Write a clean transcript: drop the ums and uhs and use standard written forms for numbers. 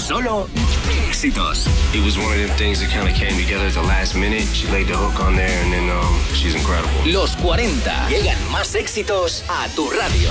solo éxitos. It was one of them things that kind of came together at the last minute. She laid the hook on there and then she's incredible. Los 40. Llegan más éxitos a tu radio.